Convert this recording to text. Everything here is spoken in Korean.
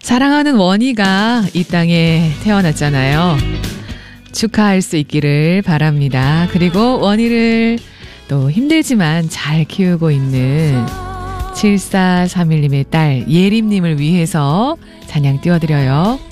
사랑하는 원희가 이 땅에 태어났잖아요. 축하할 수 있기를 바랍니다. 그리고 원희를 또 힘들지만 잘 키우고 있는 7431님의 딸 예림님을 위해서 찬양 띄워드려요.